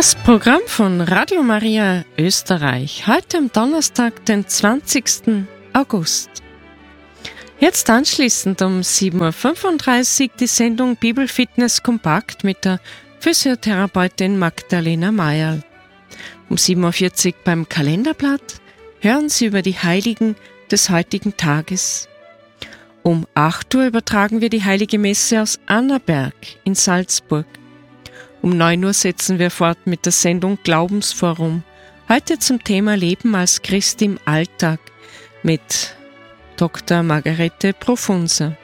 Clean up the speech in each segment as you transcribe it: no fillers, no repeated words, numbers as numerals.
Das Programm von Radio Maria Österreich, heute am Donnerstag, den 20. August. Jetzt anschließend um 7.35 Uhr die Sendung Bibelfitness Kompakt mit der Physiotherapeutin Magdalena Mayerl. Um 7.40 Uhr beim Kalenderblatt hören Sie über die Heiligen des heutigen Tages. Um 8 Uhr übertragen wir die Heilige Messe aus Annaberg in Salzburg. Um 9 Uhr setzen wir fort mit der Sendung Glaubensforum, heute zum Thema Leben als Christ im Alltag mit Dr. Margarete Profunzer.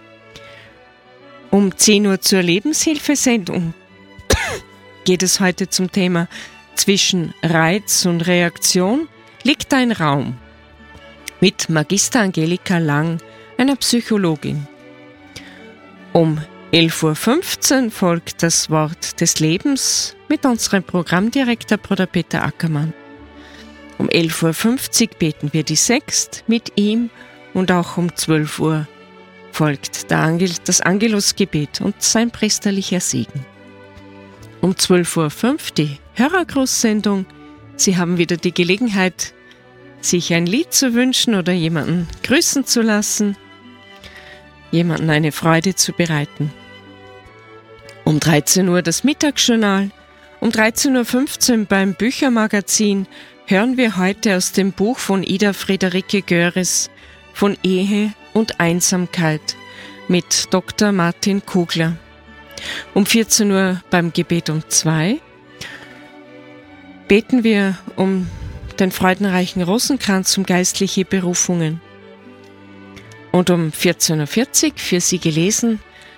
Um 10 Uhr zur Lebenshilfesendung geht es heute zum Thema Zwischen Reiz und Reaktion liegt ein Raum mit Magister Angelika Lang, einer Psychologin. Um 11.15 Uhr folgt das Wort des Lebens mit unserem Programmdirektor Bruder Peter Ackermann. Um 11.50 Uhr beten wir die Sext mit ihm und auch um 12 Uhr folgt das Angelusgebet und sein priesterlicher Segen. Um 12.05 Uhr die Hörergrußsendung. Sie haben wieder die Gelegenheit, sich ein Lied zu wünschen oder jemanden grüßen zu lassen, jemanden eine Freude zu bereiten. Um 13 Uhr das Mittagsjournal. Um 13.15 Uhr beim Büchermagazin hören wir heute aus dem Buch von Ida Friederike Göres von Ehe und Einsamkeit mit Dr. Martin Kugler. Um 14 Uhr beim Gebet um 2 beten wir um den freudenreichen Rosenkranz um geistliche Berufungen. Und um 14.40 Uhr für Sie gelesen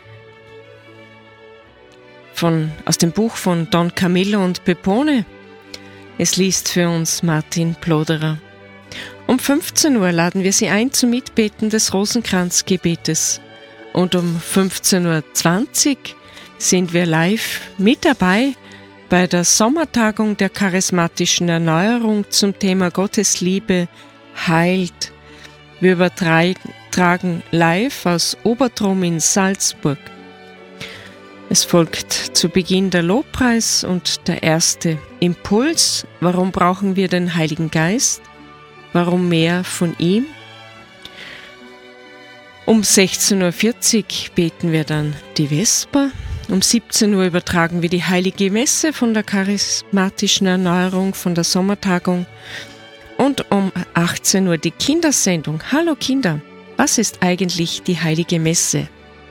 aus dem Buch von Don Camillo und Pepone. Es liest für uns Martin Ploderer. Um 15 Uhr laden wir Sie ein zum Mitbeten des Rosenkranzgebetes. Und um 15.20 Uhr sind wir live mit dabei bei der Sommertagung der charismatischen Erneuerung zum Thema Gottes Liebe heilt. Wir übertragen live aus Obertrom in Salzburg. Es folgt zu Beginn der Lobpreis und der erste Impuls. Warum brauchen wir den Heiligen Geist? Warum mehr von ihm? Um 16.40 Uhr beten wir dann die Vesper. Um 17 Uhr übertragen wir die Heilige Messe von der charismatischen Erneuerung von der Sommertagung. Und um 18 Uhr die Kindersendung. Hallo Kinder, was ist eigentlich die Heilige Messe?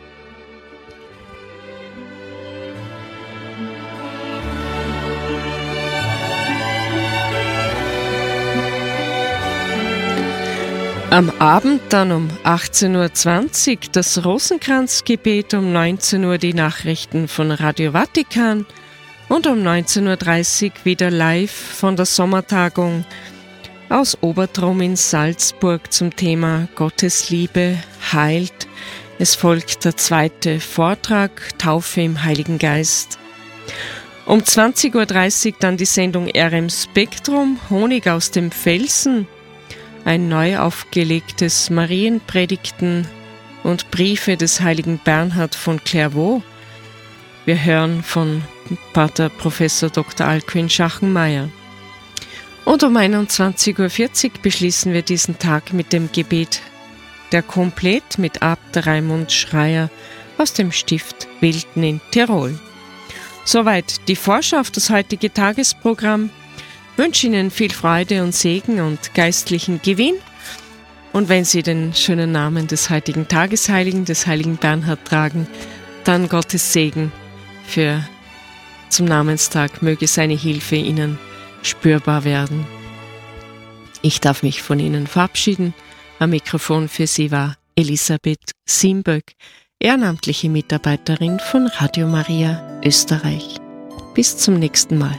Am Abend dann um 18.20 Uhr das Rosenkranzgebet, um 19 Uhr die Nachrichten von Radio Vatikan und um 19.30 Uhr wieder live von der Sommertagung aus Obertrom in Salzburg zum Thema Gottes Liebe heilt. Es folgt der zweite Vortrag, Taufe im Heiligen Geist. Um 20.30 Uhr dann die Sendung RM Spektrum, Honig aus dem Felsen. Ein neu aufgelegtes Marienpredigten und Briefe des heiligen Bernhard von Clairvaux. Wir hören von Pater Professor Dr. Alcuin Schachenmeier. Und um 21.40 Uhr beschließen wir diesen Tag mit dem Gebet der Komplett mit Abt Raimund Schreier aus dem Stift Wilten in Tirol. Soweit die Vorschau auf das heutige Tagesprogramm. Ich wünsche Ihnen viel Freude und Segen und geistlichen Gewinn. Und wenn Sie den schönen Namen des heutigen Tagesheiligen, des heiligen Bernhard tragen, dann Gottes Segen zum Namenstag. Möge seine Hilfe Ihnen spürbar werden. Ich darf mich von Ihnen verabschieden. Am Mikrofon für Sie war Elisabeth Simböck, ehrenamtliche Mitarbeiterin von Radio Maria Österreich. Bis zum nächsten Mal.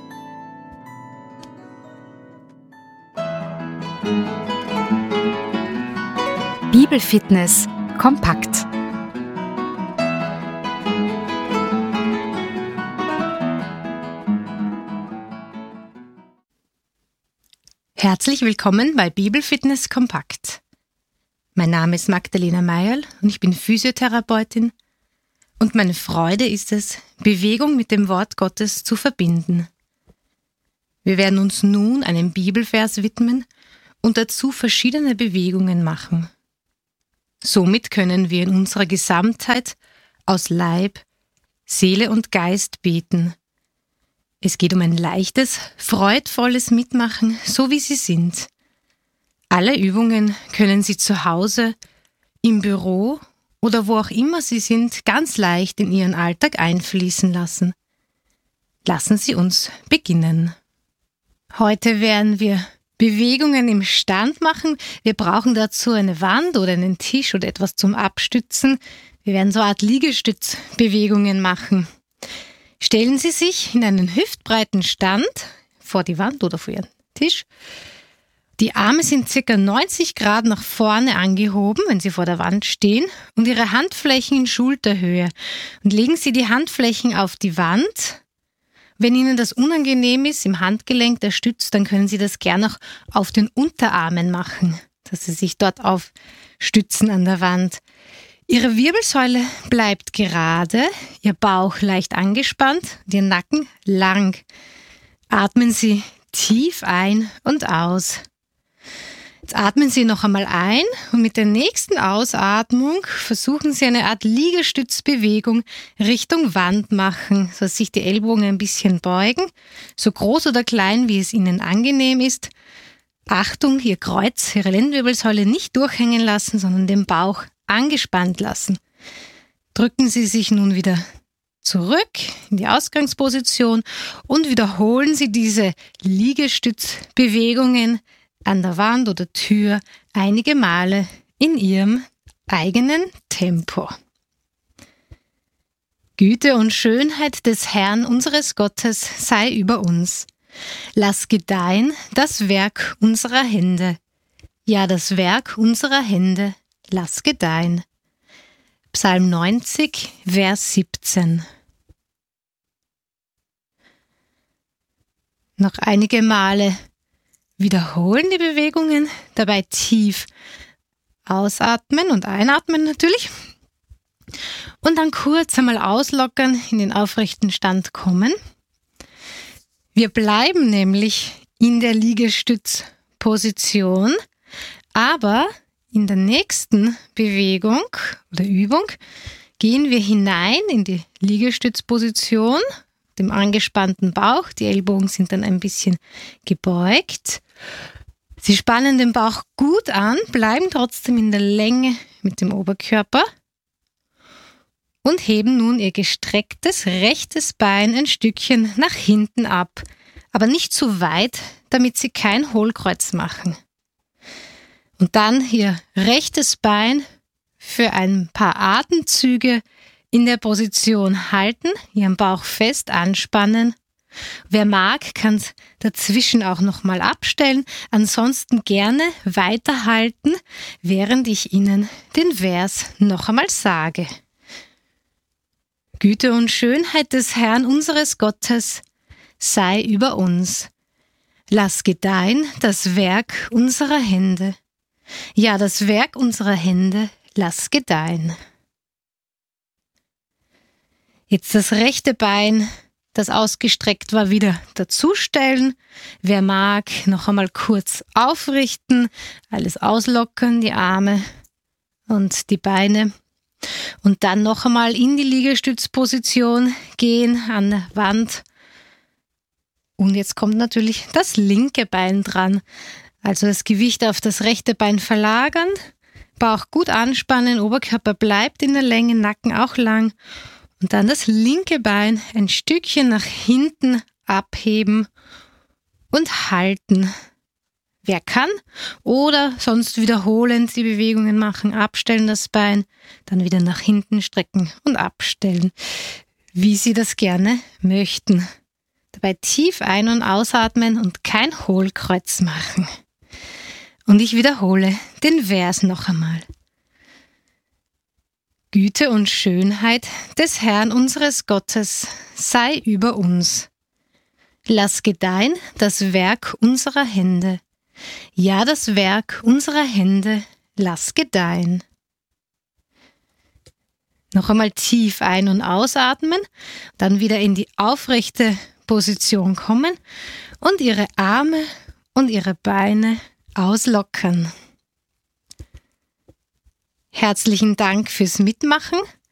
Bibelfitness kompakt. Herzlich willkommen bei Bibelfitness kompakt. Mein Name ist Magdalena Mayerl und ich bin Physiotherapeutin und meine Freude ist es, Bewegung mit dem Wort Gottes zu verbinden. Wir werden uns nun einem Bibelvers widmen und dazu verschiedene Bewegungen machen. Somit können wir in unserer Gesamtheit aus Leib, Seele und Geist beten. Es geht um ein leichtes, freudvolles Mitmachen, so wie Sie sind. Alle Übungen können Sie zu Hause, im Büro oder wo auch immer Sie sind, ganz leicht in Ihren Alltag einfließen lassen. Lassen Sie uns beginnen. Heute werden wir Bewegungen im Stand machen. Wir brauchen dazu eine Wand oder einen Tisch oder etwas zum Abstützen. Wir werden so eine Art Liegestützbewegungen machen. Stellen Sie sich in einen hüftbreiten Stand vor die Wand oder vor Ihren Tisch. Die Arme sind ca. 90 Grad nach vorne angehoben, wenn Sie vor der Wand stehen, und Ihre Handflächen in Schulterhöhe. Und legen Sie die Handflächen auf die Wand. Wenn Ihnen das unangenehm ist, im Handgelenk der Stütz, dann können Sie das gerne auch auf den Unterarmen machen, dass Sie sich dort aufstützen an der Wand. Ihre Wirbelsäule bleibt gerade, Ihr Bauch leicht angespannt und Ihr Nacken lang. Atmen Sie tief ein und aus. Jetzt atmen Sie noch einmal ein und mit der nächsten Ausatmung versuchen Sie eine Art Liegestützbewegung Richtung Wand machen, sodass sich die Ellbogen ein bisschen beugen, so groß oder klein, wie es Ihnen angenehm ist. Achtung, Ihr Kreuz, Ihre Lendenwirbelsäule nicht durchhängen lassen, sondern den Bauch angespannt lassen. Drücken Sie sich nun wieder zurück in die Ausgangsposition und wiederholen Sie diese Liegestützbewegungen an der Wand oder Tür einige Male in Ihrem eigenen Tempo. Güte und Schönheit des Herrn unseres Gottes sei über uns. Lass gedeihen das Werk unserer Hände. Ja, das Werk unserer Hände, lass gedeihen. Psalm 90, Vers 17. Noch einige Male wiederholen die Bewegungen, dabei tief ausatmen und einatmen natürlich. Und dann kurz einmal auslockern, in den aufrechten Stand kommen. Wir bleiben nämlich in der Liegestützposition, aber in der nächsten Bewegung oder Übung gehen wir hinein in die Liegestützposition, dem angespannten Bauch. Die Ellbogen sind dann ein bisschen gebeugt. Sie spannen den Bauch gut an, bleiben trotzdem in der Länge mit dem Oberkörper und heben nun Ihr gestrecktes rechtes Bein ein Stückchen nach hinten ab, aber nicht zu weit, damit Sie kein Hohlkreuz machen. Und dann Ihr rechtes Bein für ein paar Atemzüge in der Position halten, Ihren Bauch fest anspannen. Wer mag, kann es dazwischen auch nochmal abstellen, ansonsten gerne weiterhalten, während ich Ihnen den Vers noch einmal sage. Güte und Schönheit des Herrn unseres Gottes sei über uns. Lass gedeihen das Werk unserer Hände. Ja, das Werk unserer Hände lass gedeihen. Jetzt das rechte Bein, das ausgestreckt war, wieder dazustellen. Wer mag, noch einmal kurz aufrichten, alles auslockern, die Arme und die Beine. Und dann noch einmal in die Liegestützposition gehen an der Wand. Und jetzt kommt natürlich das linke Bein dran. Also das Gewicht auf das rechte Bein verlagern, Bauch gut anspannen, Oberkörper bleibt in der Länge, Nacken auch lang. Und dann das linke Bein ein Stückchen nach hinten abheben und halten. Wer kann oder sonst wiederholend die Bewegungen machen, abstellen das Bein, dann wieder nach hinten strecken und abstellen, wie Sie das gerne möchten. Dabei tief ein- und ausatmen und kein Hohlkreuz machen. Und ich wiederhole den Vers noch einmal. Güte und Schönheit des Herrn unseres Gottes sei über uns. Lass gedeihen das Werk unserer Hände. Ja, das Werk unserer Hände lass gedeihen. Noch einmal tief ein- und ausatmen, dann wieder in die aufrechte Position kommen und Ihre Arme und Ihre Beine auslockern. Herzlichen Dank fürs Mitmachen